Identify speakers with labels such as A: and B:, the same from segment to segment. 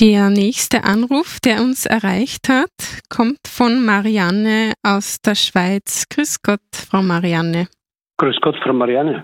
A: Der nächste Anruf, der uns erreicht hat, kommt von Marianne aus der Schweiz. Grüß Gott, Frau Marianne.
B: Grüß Gott, Frau Marianne.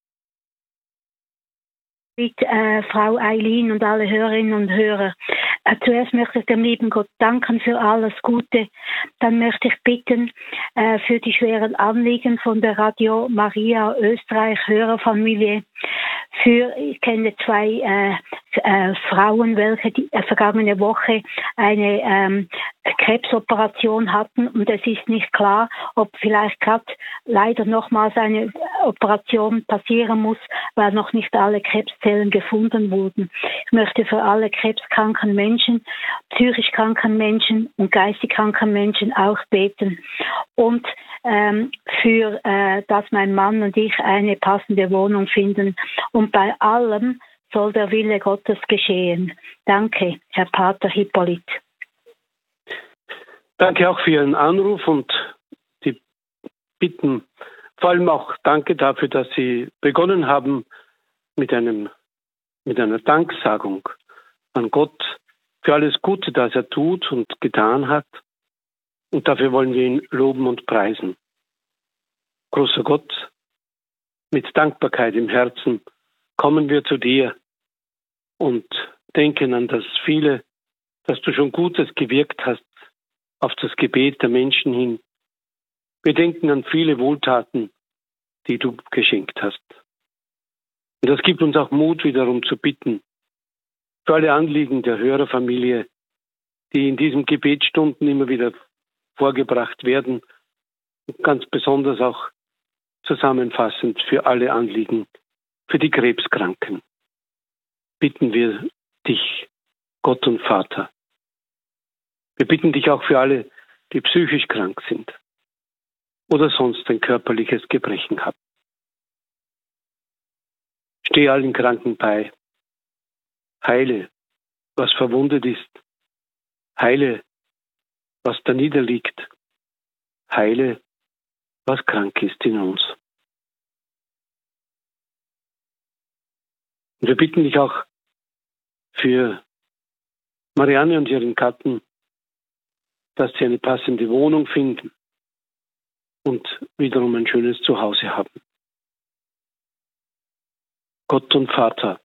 C: Mit Frau Eileen und alle Hörerinnen und Hörer. Zuerst möchte ich dem lieben Gott danken für alles Gute. Dann möchte ich bitten für die schweren Anliegen von der Radio Maria Österreich Hörerfamilie. Ich kenne zwei Frauen, welche die vergangene Woche eine Krebsoperation hatten, und es ist nicht klar, ob vielleicht gerade leider nochmals eine Operation passieren muss, weil noch nicht alle Krebszellen gefunden wurden. Ich möchte für alle krebskranken Menschen, psychisch kranken Menschen und geistig kranken Menschen auch beten. Und für dass mein Mann und ich eine passende Wohnung finden. Und bei allem soll der Wille Gottes geschehen. Danke, Herr Pater Hippolyt.
B: Danke auch für Ihren Anruf und die Bitten. Vor allem auch danke dafür, dass Sie begonnen haben mit einer Danksagung an Gott für alles Gute, das er tut und getan hat. Und dafür wollen wir ihn loben und preisen. Großer Gott, mit Dankbarkeit im Herzen kommen wir zu dir und denken an das viele, dass du schon Gutes gewirkt hast auf das Gebet der Menschen hin. Wir denken an viele Wohltaten, die du geschenkt hast. Und das gibt uns auch Mut, wiederum zu bitten, für alle Anliegen der Hörerfamilie, die in diesen Gebetsstunden immer wieder vorgebracht werden, und ganz besonders auch zusammenfassend für alle Anliegen, für die Krebskranken. Bitten wir dich, Gott und Vater. Wir bitten dich auch für alle, die psychisch krank sind oder sonst ein körperliches Gebrechen haben. Steh allen Kranken bei. Heile, was verwundet ist. Heile, was da niederliegt. Heile, was krank ist in uns. Und wir bitten dich auch für Marianne und ihren Gatten, dass sie eine passende Wohnung finden und wiederum ein schönes Zuhause haben. Gott und Vater,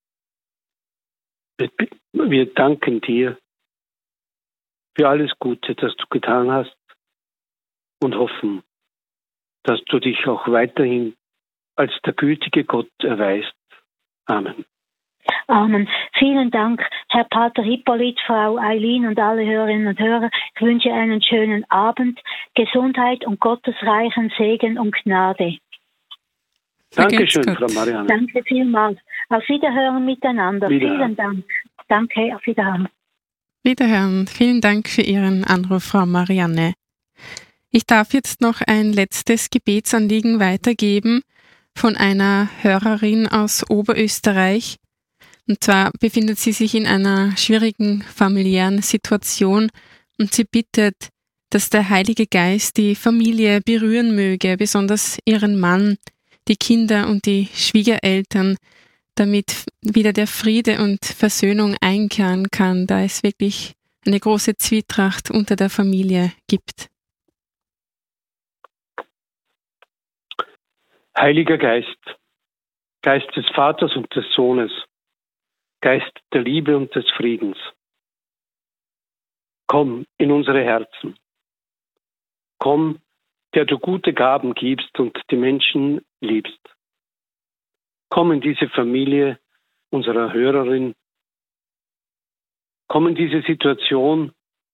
B: wir danken dir für alles Gute, das du getan hast, und hoffen, dass du dich auch weiterhin als der gütige Gott erweist. Amen.
C: Amen. Vielen Dank, Herr Pater Hippolyt, Frau Eileen und alle Hörerinnen und Hörer. Ich wünsche einen schönen Abend, Gesundheit und gottesreichen Segen und Gnade.
B: Dankeschön, Frau Marianne.
C: Danke vielmals. Auf Wiederhören miteinander. Vielen Dank. Danke, auf Wiederhören.
A: Wiederhören. Vielen Dank für Ihren Anruf, Frau Marianne. Ich darf jetzt noch ein letztes Gebetsanliegen weitergeben von einer Hörerin aus Oberösterreich. Und zwar befindet sie sich in einer schwierigen familiären Situation und sie bittet, dass der Heilige Geist die Familie berühren möge, besonders ihren Mann, die Kinder und die Schwiegereltern, damit wieder der Friede und Versöhnung einkehren kann, da es wirklich eine große Zwietracht unter der Familie gibt.
B: Heiliger Geist, Geist des Vaters und des Sohnes, Geist der Liebe und des Friedens, komm in unsere Herzen. Komm, der du gute Gaben gibst und die Menschen liebst. Komm in diese Familie unserer Hörerin. Komm in diese Situation,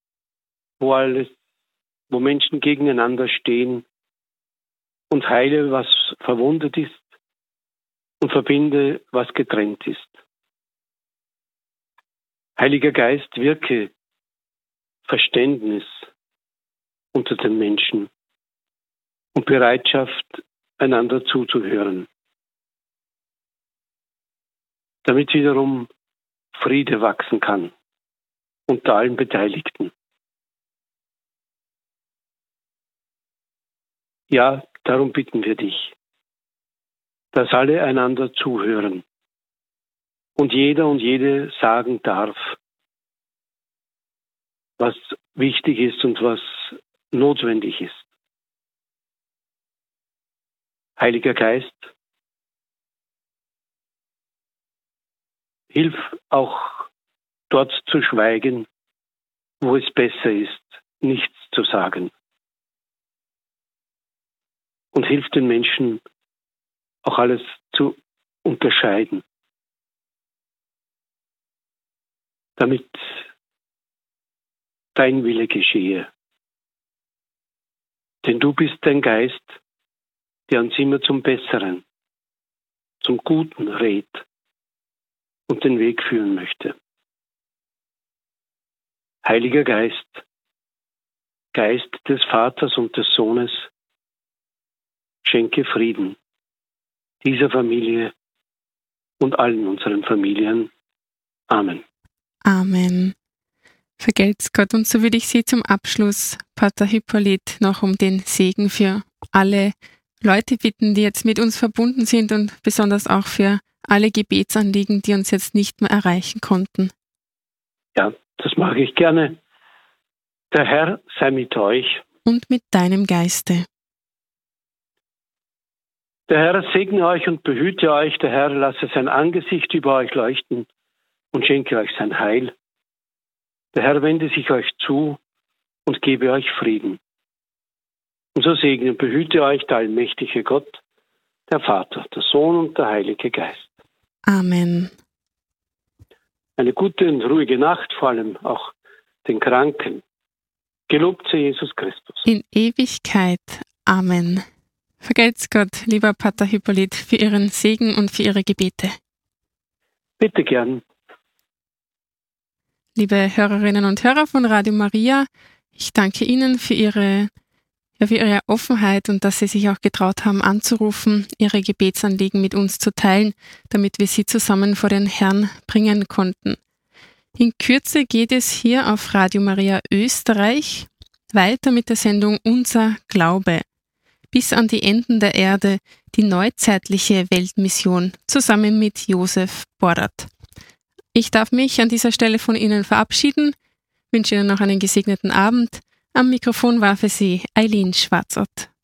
B: wo Menschen gegeneinander stehen, und heile, was verwundet ist, und verbinde, was getrennt ist. Heiliger Geist, wirke Verständnis unter den Menschen und Bereitschaft, einander zuzuhören, damit wiederum Friede wachsen kann unter allen Beteiligten. Ja, darum bitten wir dich, dass alle einander zuhören und jeder und jede sagen darf, was wichtig ist und was notwendig ist. Heiliger Geist, hilf auch dort zu schweigen, wo es besser ist, nichts zu sagen. Und hilf den Menschen, auch alles zu unterscheiden, damit dein Wille geschehe. Denn du bist ein Geist, der uns immer zum Besseren, zum Guten rät und den Weg führen möchte. Heiliger Geist, Geist des Vaters und des Sohnes, schenke Frieden dieser Familie und allen unseren Familien. Amen.
A: Amen. Vergelt's Gott. Und so würde ich Sie zum Abschluss, Pater Hippolyt, noch um den Segen für alle Leute bitten, die jetzt mit uns verbunden sind und besonders auch für alle Gebetsanliegen, die uns jetzt nicht mehr erreichen konnten.
B: Ja, das mache ich gerne. Der Herr sei mit euch.
A: Und mit deinem Geiste.
B: Der Herr segne euch und behüte euch. Der Herr lasse sein Angesicht über euch leuchten und schenke euch sein Heil. Der Herr wende sich euch zu und gebe euch Frieden. Und so segne und behüte euch der allmächtige Gott, der Vater, der Sohn und der Heilige Geist.
A: Amen.
B: Eine gute und ruhige Nacht, vor allem auch den Kranken. Gelobt sei Jesus Christus.
A: In Ewigkeit. Amen. Vergelt's Gott, lieber Pater Hippolyt, für Ihren Segen und für Ihre Gebete.
B: Bitte gern.
A: Liebe Hörerinnen und Hörer von Radio Maria, ich danke Ihnen für Ihre Offenheit und dass Sie sich auch getraut haben, anzurufen, Ihre Gebetsanliegen mit uns zu teilen, damit wir sie zusammen vor den Herrn bringen konnten. In Kürze geht es hier auf Radio Maria Österreich weiter mit der Sendung Unser Glaube. Bis an die Enden der Erde, die neuzeitliche Weltmission, zusammen mit Josef Borrat. Ich darf mich an dieser Stelle von Ihnen verabschieden, wünsche Ihnen noch einen gesegneten Abend. Am Mikrofon war für Sie Eileen Schwarzott.